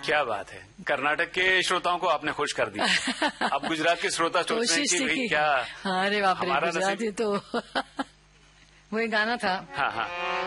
क्या बात है, कर्नाटक के श्रोताओं को आपने खुश कर दिया। अब गुजरात के श्रोता सोच रहे हैं कि भाई क्या अरे बाप रे, गुजराती तो वो एक गाना था। हाँ हाँ